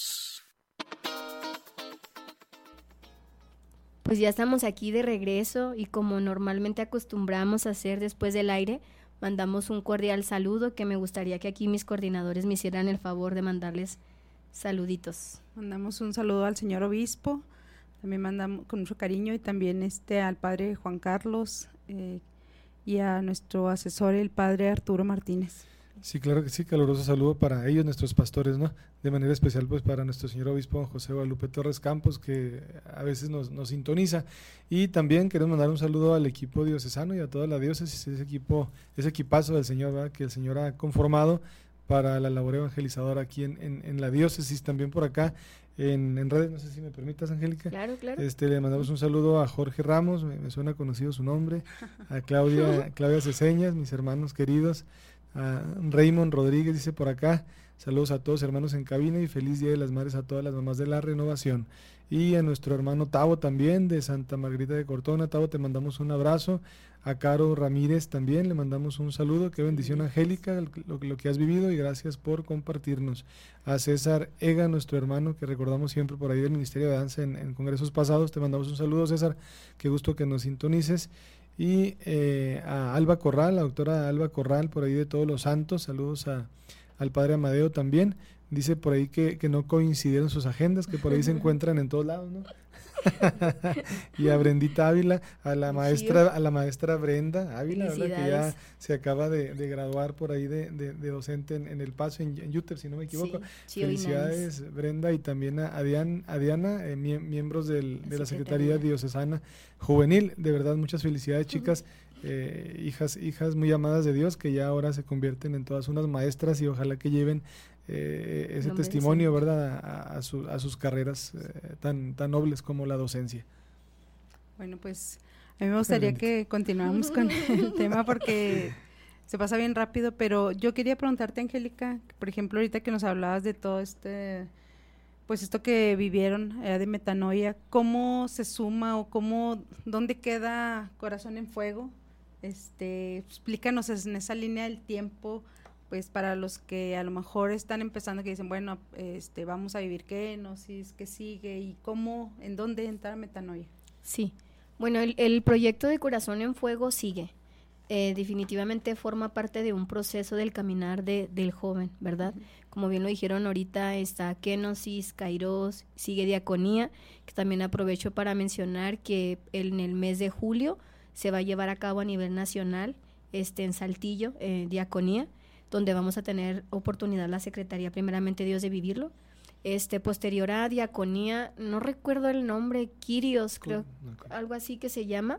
Pues ya estamos aquí de regreso y como normalmente acostumbramos a hacer después del aire, mandamos un cordial saludo que me gustaría que aquí mis coordinadores me hicieran el favor de mandarles saluditos. Mandamos un saludo al señor obispo, también mandamos con mucho cariño y también al padre Juan Carlos y a nuestro asesor el padre Arturo Martínez. Sí, claro que sí, caluroso saludo para ellos, nuestros pastores, ¿no? De manera especial pues para nuestro señor obispo don José Guadalupe Torres Campos, que a veces nos sintoniza, y también queremos mandar un saludo al equipo diocesano y a toda la diócesis, ese equipazo del Señor, ¿verdad? Que el Señor ha conformado para la labor evangelizadora aquí en la diócesis, también por acá en redes, no sé si me permitas, Angélica. Claro, claro. Le mandamos un saludo a Jorge Ramos, me suena conocido su nombre, a Claudia Ceseñas, mis hermanos queridos, a Raymond Rodríguez dice por acá, saludos a todos hermanos en cabina y feliz Día de las Madres a todas las mamás de la Renovación, y a nuestro hermano Tavo también de Santa Margarita de Cortona. Tavo, te mandamos un abrazo. A Caro Ramírez también le mandamos un saludo. Qué bendición, Angélica, lo que has vivido, y gracias por compartirnos. A César Ega, nuestro hermano que recordamos siempre por ahí del Ministerio de Danza en congresos pasados, te mandamos un saludo, César, qué gusto que nos sintonices. Y a Alba Corral, la doctora Alba Corral, por ahí de Todos los Santos, saludos al padre Amadeo también. Dice por ahí que no coincidieron sus agendas, que por ahí se encuentran en todos lados, ¿no? Y a Brendita Ávila, a la maestra Brenda Ávila, ¿verdad? Que ya se acaba de graduar por ahí de docente en El Paso, en UTEP, si no me equivoco. Sí, felicidades, nice. Brenda, y también a Diana, miembros de la Secretaría Diocesana Juvenil. De verdad, muchas felicidades, chicas. Hijas muy amadas de Dios, que ya ahora se convierten en todas unas maestras, y ojalá que lleven ese testimonio, ¿verdad?, a sus carreras tan nobles como la docencia. Bueno, pues a mí me gustaría que continuáramos con el tema porque se pasa bien rápido, pero yo quería preguntarte, Angélica, por ejemplo, ahorita que nos hablabas de todo pues esto que vivieron de metanoia, ¿cómo se suma o dónde queda Corazón en Fuego? Explícanos en esa línea del tiempo, pues para los que a lo mejor están empezando, que dicen, bueno, vamos a vivir kenosis, ¿qué sigue? Y cómo, en dónde entra metanoia. Sí, bueno, el proyecto de Corazón en Fuego sigue. definitivamente forma parte de un proceso del caminar del joven, ¿verdad? Como bien lo dijeron ahorita, está Kenosis, Kairos, sigue Diaconía, que también aprovecho para mencionar que en el mes de julio se va a llevar a cabo a nivel nacional en Saltillo, Diaconía, donde vamos a tener oportunidad la Secretaría, primeramente Dios, de vivirlo. Posterior a Diaconía, no recuerdo el nombre, Kyrios, creo, algo así que se llama,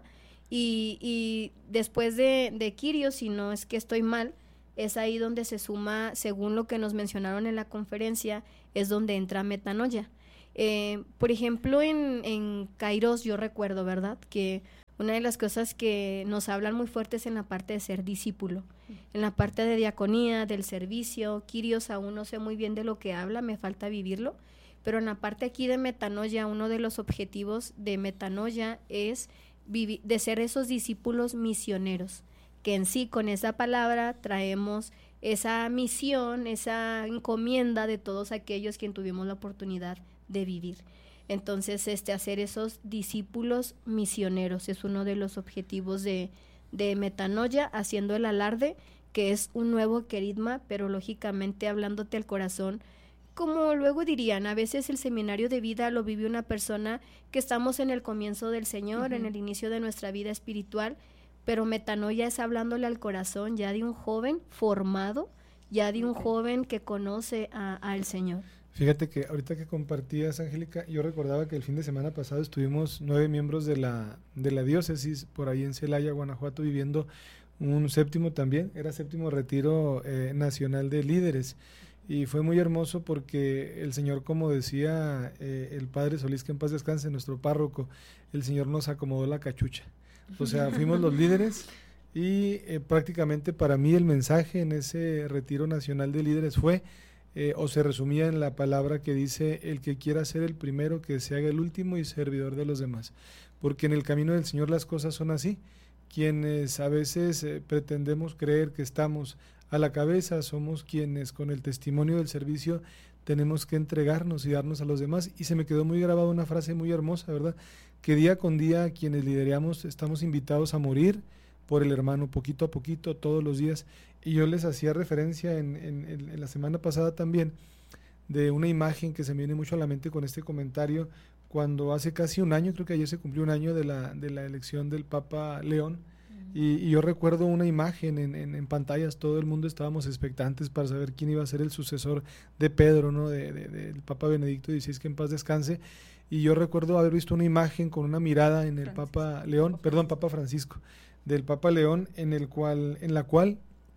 y después de Kyrios, si no es que estoy mal, es ahí donde se suma, según lo que nos mencionaron en la conferencia, es donde entra metanoia. Por ejemplo, en Kairos yo recuerdo, ¿verdad?, que una de las cosas que nos hablan muy fuertes en la parte de ser discípulo, en la parte de diaconía, del servicio. Kyrios aún no sé muy bien de lo que habla, me falta vivirlo, pero en la parte aquí de metanoia, uno de los objetivos de metanoia es de ser esos discípulos misioneros, que en sí con esa palabra traemos esa misión, esa encomienda de todos aquellos quien tuvimos la oportunidad de vivir. Entonces, hacer esos discípulos misioneros es uno de los objetivos de metanoia, haciendo el alarde que es un nuevo querigma, pero lógicamente hablándote al corazón, como luego dirían, a veces el seminario de vida lo vive una persona que estamos en el comienzo del Señor, en el inicio de nuestra vida espiritual, pero metanoia es hablándole al corazón ya de un joven formado, ya de un joven que conoce al Señor. Fíjate que ahorita que compartías, Angélica, yo recordaba que el fin de semana pasado estuvimos 9 miembros de la diócesis por ahí en Celaya, Guanajuato, viviendo un séptimo retiro nacional de líderes, y fue muy hermoso porque el Señor, como decía el Padre Solís, que en paz descanse, nuestro párroco, el Señor nos acomodó la cachucha, o sea, fuimos los líderes, y prácticamente para mí el mensaje en ese retiro nacional de líderes fue o se resumía en la palabra que dice: el que quiera ser el primero, que se haga el último y servidor de los demás, porque en el camino del Señor las cosas son así. Quienes a veces pretendemos creer que estamos a la cabeza, somos quienes con el testimonio del servicio tenemos que entregarnos y darnos a los demás. Y se me quedó muy grabada una frase muy hermosa, ¿verdad?, que día con día quienes lideramos estamos invitados a morir por el hermano, poquito a poquito, todos los días. Y yo les hacía referencia en la semana pasada también de una imagen que se me viene mucho a la mente con este comentario, cuando hace casi un año, creo que ayer se cumplió un año de la elección del Papa León, y yo recuerdo una imagen en pantallas, todo el mundo estábamos expectantes para saber quién iba a ser el sucesor de Pedro, ¿no?, del Papa Benedicto XVI, que en paz descanse. Y yo recuerdo haber visto una imagen con una mirada en el Papa Francisco, del Papa León, en la cual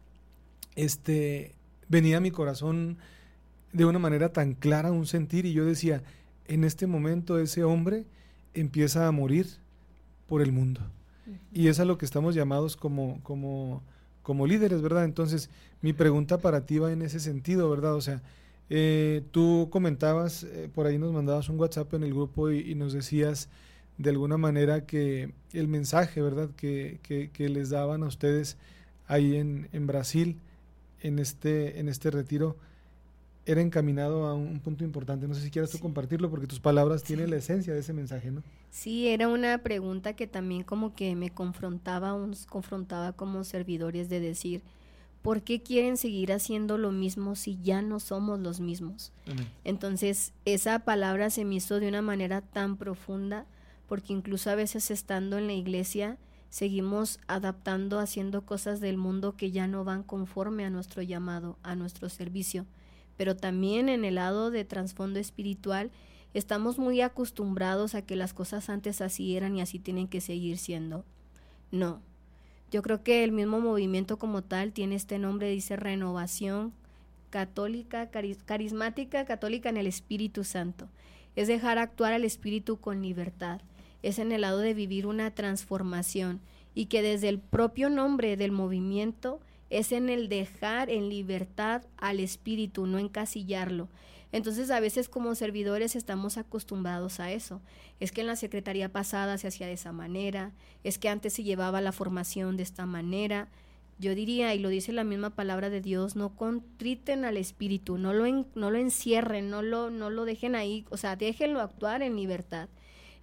venía a mi corazón de una manera tan clara un sentir, y yo decía: en este momento ese hombre empieza a morir por el mundo, y es a lo que estamos llamados como líderes, ¿verdad? Entonces mi pregunta para ti va en ese sentido, ¿verdad? O sea, tú comentabas, por ahí nos mandabas un WhatsApp en el grupo y nos decías de alguna manera que el mensaje, ¿verdad?, que les daban a ustedes ahí en Brasil, en este retiro, era encaminado a un punto importante. No sé si quieras tú compartirlo, porque tus palabras tienen la esencia de ese mensaje, ¿no? Sí, era una pregunta que también como que me confrontaba como servidores, de decir: ¿por qué quieren seguir haciendo lo mismo si ya no somos los mismos? Entonces, esa palabra se me hizo de una manera tan profunda, porque incluso a veces estando en la iglesia seguimos adaptando, haciendo cosas del mundo que ya no van conforme a nuestro llamado, a nuestro servicio. Pero también en el lado de trasfondo espiritual estamos muy acostumbrados a que las cosas antes así eran y así tienen que seguir siendo. No, yo creo que el mismo movimiento como tal tiene este nombre, dice Renovación Católica, Carismática Católica en el Espíritu Santo. Es dejar actuar al Espíritu con libertad, es en el lado de vivir una transformación, y que desde el propio nombre del movimiento es en el dejar en libertad al Espíritu, no encasillarlo. Entonces a veces como servidores estamos acostumbrados a eso. Es que en la secretaría pasada se hacía de esa manera, es que antes se llevaba la formación de esta manera. Yo diría, y lo dice la misma palabra de Dios, no contriten al Espíritu, no lo encierren, no lo dejen ahí, o sea, déjenlo actuar en libertad.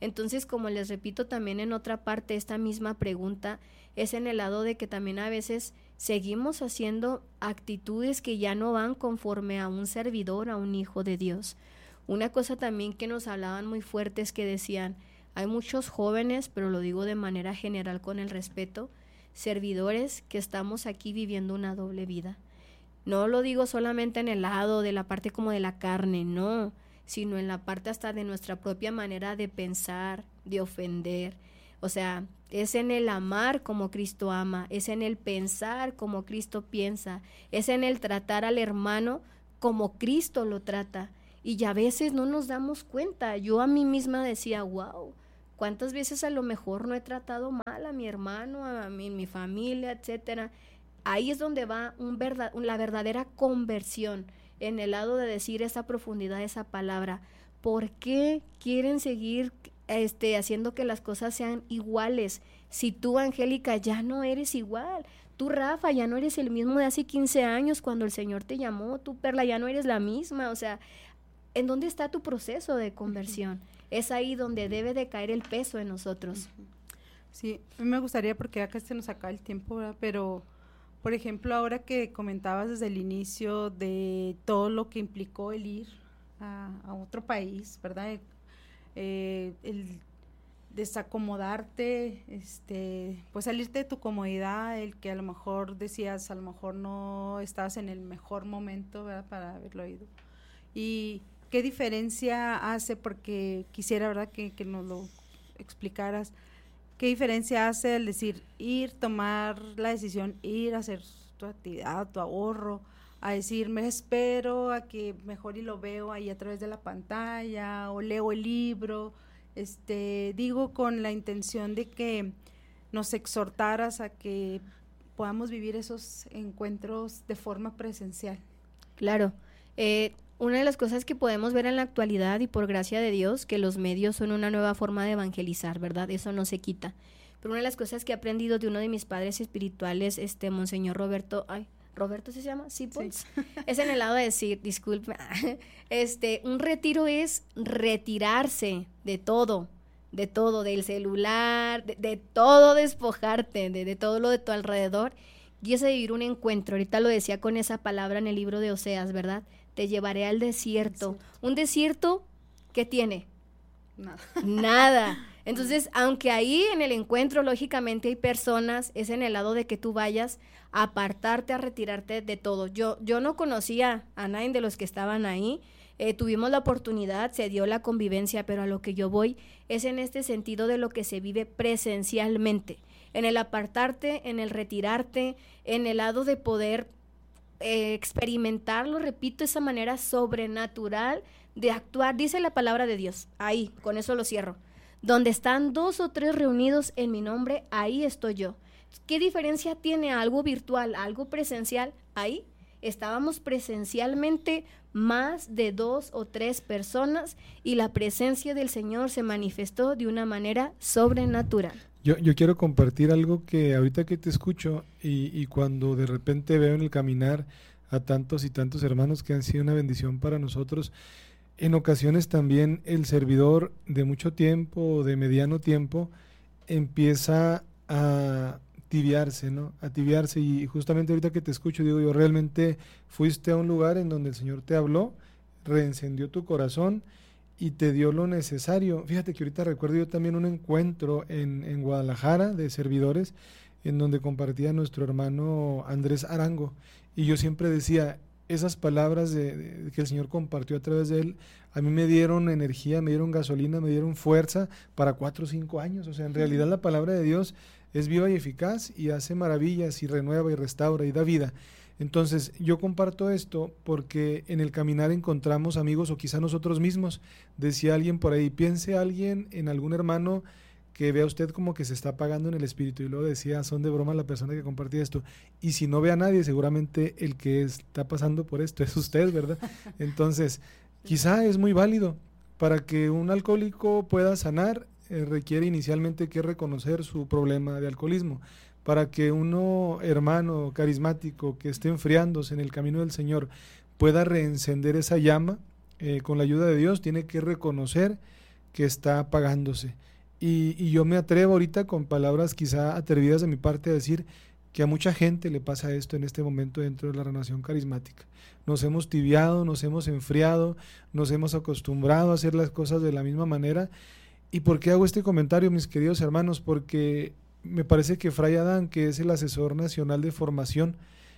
Entonces, como les repito también en otra parte, esta misma pregunta es en el lado de que también a veces seguimos haciendo actitudes que ya no van conforme a un servidor, a un hijo de Dios. Una cosa también que nos hablaban muy fuerte es que decían, hay muchos jóvenes, pero lo digo de manera general con el respeto, servidores que estamos aquí viviendo una doble vida. No lo digo solamente en el lado de la parte como de la carne, no, sino en la parte hasta de nuestra propia manera de pensar, de ofender. O sea, es en el amar como Cristo ama, es en el pensar como Cristo piensa, es en el tratar al hermano como Cristo lo trata. Y a veces no nos damos cuenta. Yo a mí misma decía, wow, ¿cuántas veces a lo mejor no he tratado mal a mi hermano, a mi familia, etcétera? Ahí es donde va la verdadera conversión, en el lado de decir esa profundidad, esa palabra. ¿Por qué quieren seguir haciendo que las cosas sean iguales? Si tú, Angélica, ya no eres igual. Tú, Rafa, ya no eres el mismo de hace 15 años cuando el Señor te llamó. Tú, Perla, ya no eres la misma. O sea, ¿en dónde está tu proceso de conversión? Es ahí donde debe de caer el peso en nosotros. Sí, a mí me gustaría, porque acá se nos acaba el tiempo, ¿verdad? Pero, por ejemplo, ahora que comentabas desde el inicio de todo lo que implicó el ir a otro país, ¿verdad? El desacomodarte, pues salirte de tu comodidad, el que a lo mejor decías, a lo mejor no estabas en el mejor momento, ¿verdad? Para haberlo ido. Y ¿qué diferencia hace? Porque quisiera, ¿verdad?, que nos lo explicaras. ¿Qué diferencia hace el decir, tomar la decisión, ir a hacer tu actividad, tu ahorro, a decir, me espero a que mejor y lo veo ahí a través de la pantalla, o leo el libro? Digo con la intención de que nos exhortaras a que podamos vivir esos encuentros de forma presencial. Claro. Una de las cosas que podemos ver en la actualidad, y por gracia de Dios, que los medios son una nueva forma de evangelizar, ¿verdad? Eso no se quita. Pero una de las cosas que he aprendido de uno de mis padres espirituales, Monseñor Roberto, ¿Roberto se llama? ¿Sí, pues? Sí. Es en el lado de decir, disculpe, un retiro es retirarse de todo, del celular, de todo, despojarte, de todo lo de tu alrededor, y es de vivir un encuentro. Ahorita lo decía con esa palabra en el libro de Oseas, ¿verdad? Te llevaré al desierto. ¿Un desierto qué tiene? Nada. Entonces, aunque ahí en el encuentro lógicamente hay personas, es en el lado de que tú vayas a apartarte, a retirarte de todo. Yo no conocía a nadie de los que estaban ahí. Tuvimos la oportunidad, se dio la convivencia, pero a lo que yo voy es en este sentido de lo que se vive presencialmente, en el apartarte, en el retirarte, en el lado de poder experimentarlo, repito, esa manera sobrenatural de actuar. Dice la palabra de Dios, ahí, con eso lo cierro, donde están 2 o 3 reunidos en mi nombre, ahí estoy yo. ¿Qué diferencia tiene algo virtual, algo presencial? Ahí estábamos presencialmente más de 2 o 3 personas y la presencia del Señor se manifestó de una manera sobrenatural. Yo quiero compartir algo que ahorita que te escucho y cuando de repente veo en el caminar a tantos y tantos hermanos que han sido una bendición para nosotros, en ocasiones también el servidor de mucho tiempo, de mediano tiempo, empieza a tibiarse, ¿no? A tibiarse, y justamente ahorita que te escucho digo yo, realmente fuiste a un lugar en donde el Señor te habló, reencendió tu corazón y te dio lo necesario. Fíjate que ahorita recuerdo yo también un encuentro en Guadalajara de servidores en donde compartía nuestro hermano Andrés Arango, y yo siempre decía, esas palabras de que el Señor compartió a través de él, a mí me dieron energía, me dieron gasolina, me dieron fuerza para 4 o 5 años. O sea, en realidad la palabra de Dios es viva y eficaz y hace maravillas y renueva y restaura y da vida. Entonces yo comparto esto porque en el caminar encontramos amigos, o quizá nosotros mismos. Decía alguien por ahí, piense alguien en algún hermano que vea usted como que se está apagando en el espíritu, y luego decía, son de broma la persona que compartía esto, y si no ve a nadie, seguramente el que está pasando por esto es usted, ¿verdad? Entonces quizá es muy válido. Para que un alcohólico pueda sanar, requiere inicialmente que reconocer su problema de alcoholismo. Para que uno, hermano carismático que esté enfriándose en el camino del Señor, pueda reencender esa llama con la ayuda de Dios, tiene que reconocer que está apagándose. Y yo me atrevo ahorita con palabras quizá atrevidas de mi parte a decir que a mucha gente le pasa esto en este momento dentro de la renovación carismática. Nos hemos tibiado, nos hemos enfriado, nos hemos acostumbrado a hacer las cosas de la misma manera. ¿Y por qué hago este comentario, mis queridos hermanos? Porque me parece que Fray Adán, que es el asesor nacional de formación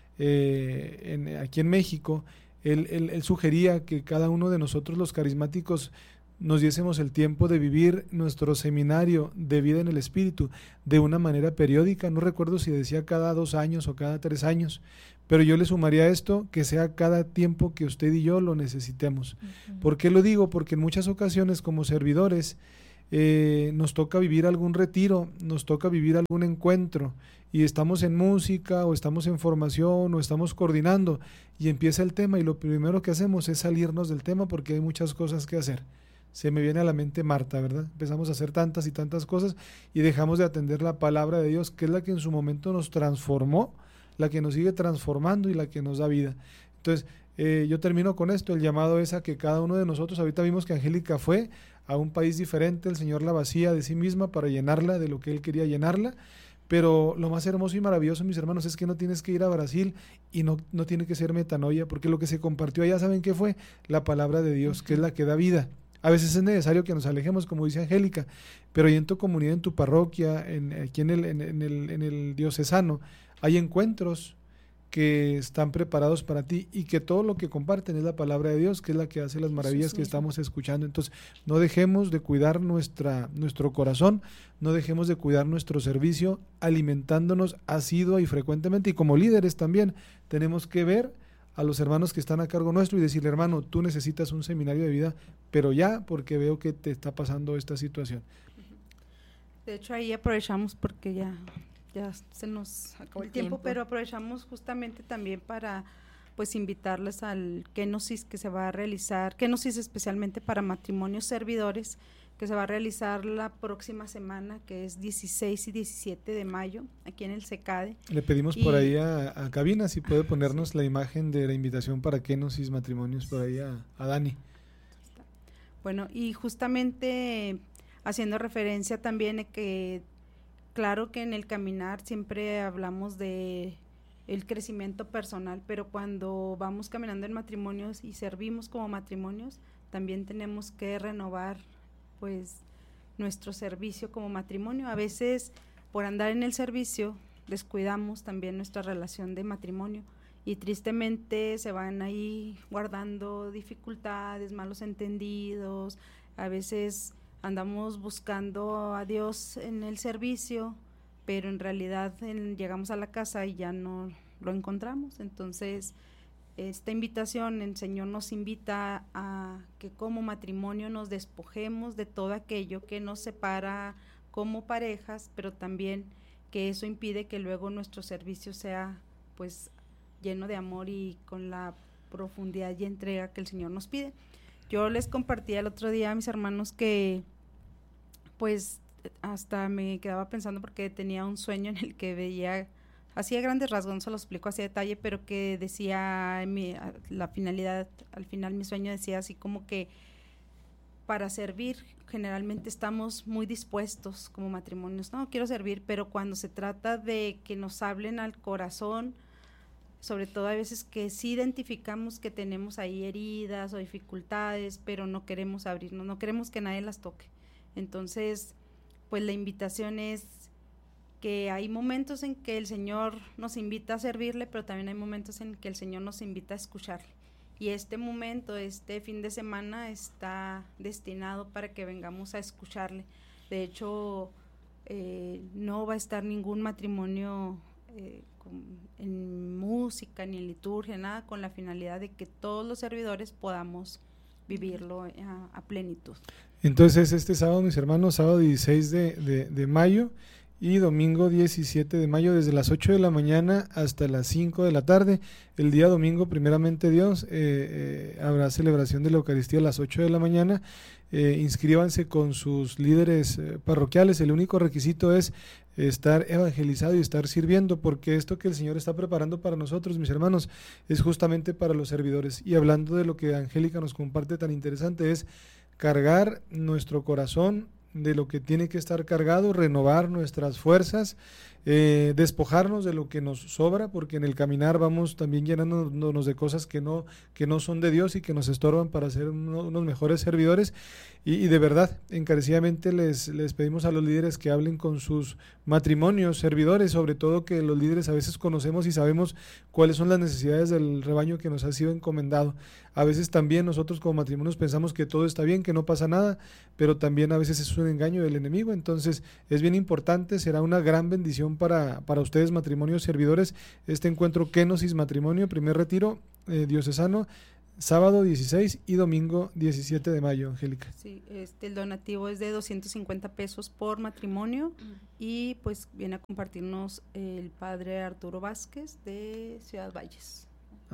aquí en México, él sugería que cada uno de nosotros los carismáticos nos diésemos el tiempo de vivir nuestro seminario de vida en el Espíritu de una manera periódica. No recuerdo si decía cada 2 años o cada 3 años, pero yo le sumaría a esto que sea cada tiempo que usted y yo lo necesitemos. ¿Por qué lo digo? Porque en muchas ocasiones como servidores nos toca vivir algún retiro, nos toca vivir algún encuentro y estamos en música o estamos en formación o estamos coordinando y empieza el tema y lo primero que hacemos es salirnos del tema porque hay muchas cosas que hacer. Se me viene a la mente Marta, ¿verdad? Empezamos a hacer tantas y tantas cosas y dejamos de atender la palabra de Dios, que es la que en su momento nos transformó, la que nos sigue transformando y la que nos da vida. Entonces, yo termino con esto, el llamado es a que cada uno de nosotros, ahorita vimos que Angélica fue a un país diferente, el Señor la vacía de sí misma para llenarla de lo que Él quería llenarla, pero lo más hermoso y maravilloso, mis hermanos, es que no tienes que ir a Brasil y no tiene que ser metanoia, porque lo que se compartió allá, ¿saben qué fue? La palabra de Dios, que es la que da vida. A veces es necesario que nos alejemos, como dice Angélica, pero ahí en tu comunidad, en tu parroquia, aquí en el diocesano, hay encuentros que están preparados para ti y que todo lo que comparten es la palabra de Dios, que es la que hace las maravillas que estamos escuchando. Entonces, no dejemos de cuidar nuestro corazón, no dejemos de cuidar nuestro servicio, alimentándonos asidua y frecuentemente, y como líderes también tenemos que ver a los hermanos que están a cargo nuestro y decirle, hermano, tú necesitas un seminario de vida, pero ya, porque veo que te está pasando esta situación. De hecho, ahí aprovechamos porque ya se nos acabó el tiempo, pero aprovechamos justamente también para pues invitarles al Kenosis que se va a realizar, Kenosis especialmente para matrimonios servidores, que se va a realizar la próxima semana, que es 16 y 17 de mayo, aquí en el CECADE. Le pedimos por ahí a Cabina si puede ponernos la imagen de la invitación para Kenosis Matrimonios por ahí a Dani. Bueno, y justamente haciendo referencia también a que claro que en el caminar siempre hablamos de el crecimiento personal, pero cuando vamos caminando en matrimonios y servimos como matrimonios, también tenemos que renovar pues nuestro servicio como matrimonio. A veces por andar en el servicio descuidamos también nuestra relación de matrimonio y tristemente se van ahí guardando dificultades, malos entendidos, a veces andamos buscando a Dios en el servicio, pero en realidad llegamos a la casa y ya no lo encontramos. Entonces, esta invitación, el Señor nos invita a que como matrimonio nos despojemos de todo aquello que nos separa como parejas, pero también que eso impide que luego nuestro servicio sea pues lleno de amor y con la profundidad y entrega que el Señor nos pide. Yo les compartí el otro día a mis hermanos que pues hasta me quedaba pensando porque tenía un sueño en el que veía, así a grandes rasgos, no se lo explico así a detalle, pero que decía la finalidad, al final mi sueño decía así como que para servir generalmente estamos muy dispuestos como matrimonios, no, quiero servir, pero cuando se trata de que nos hablen al corazón, sobre todo a veces que sí identificamos que tenemos ahí heridas o dificultades, pero no queremos abrirnos, no queremos que nadie las toque. Entonces, pues la invitación es que hay momentos en que el Señor nos invita a servirle, pero también hay momentos en que el Señor nos invita a escucharle. Y este momento, este fin de semana está destinado para que vengamos a escucharle. De hecho, no va a estar ningún matrimonio en música ni en liturgia, nada, con la finalidad de que todos los servidores podamos vivirlo a plenitud. Entonces este sábado, mis hermanos, sábado 16 de mayo y domingo 17 de mayo desde las 8 de la mañana hasta las 5 de la tarde. El día domingo, primeramente Dios, habrá celebración de la Eucaristía a las 8 de la mañana. Inscríbanse con sus líderes parroquiales. El único requisito es estar evangelizado y estar sirviendo, porque esto que el Señor está preparando para nosotros, mis hermanos, es justamente para los servidores. Y hablando de lo que Angélica nos comparte tan interesante, es cargar nuestro corazón de lo que tiene que estar cargado, renovar nuestras fuerzas, despojarnos de lo que nos sobra, porque en el caminar vamos también llenándonos de cosas que no son de Dios y que nos estorban para ser unos mejores servidores. Y de verdad, encarecidamente les pedimos a los líderes que hablen con sus matrimonios, servidores, sobre todo que los líderes a veces conocemos y sabemos cuáles son las necesidades del rebaño que nos ha sido encomendado. A veces también nosotros como matrimonios pensamos que todo está bien, que no pasa nada, pero también a veces es un engaño del enemigo. Entonces es bien importante, será una gran bendición para ustedes, matrimonios servidores, este encuentro Kenosis Matrimonio, primer retiro diocesano, sábado 16 y domingo 17 de mayo, Angélica. Sí, el donativo es de 250 pesos por matrimonio y pues viene a compartirnos el padre Arturo Vázquez de Ciudad Valles.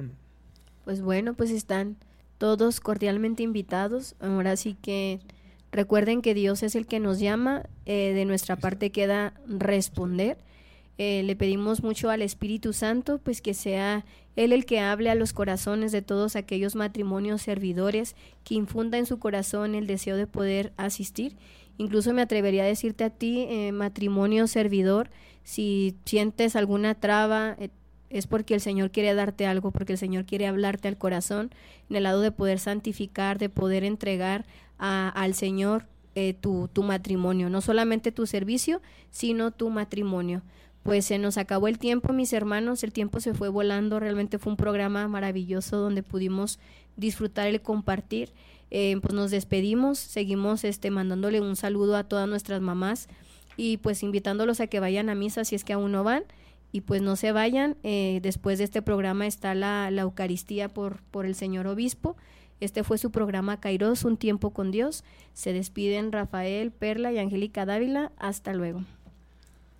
Pues bueno, pues están todos cordialmente invitados. Ahora sí que recuerden que Dios es el que nos llama, de nuestra parte queda responder. Le pedimos mucho al Espíritu Santo, pues que sea Él el que hable a los corazones de todos aquellos matrimonios servidores, que infunda en su corazón el deseo de poder asistir. Incluso me atrevería a decirte a ti, matrimonio servidor, si sientes alguna traba, es porque el Señor quiere darte algo, porque el Señor quiere hablarte al corazón, en el lado de poder santificar, de poder entregar al Señor tu matrimonio, no solamente tu servicio, sino tu matrimonio. Pues se nos acabó el tiempo, mis hermanos, el tiempo se fue volando, realmente fue un programa maravilloso donde pudimos disfrutar el compartir. Pues nos despedimos, seguimos mandándole un saludo a todas nuestras mamás y pues invitándolos a que vayan a misa si es que aún no van, y pues no se vayan. Después de este programa está la Eucaristía por el señor obispo. Este fue su programa Kairos, un tiempo con Dios. Se despiden Rafael, Perla y Angélica Dávila. Hasta luego.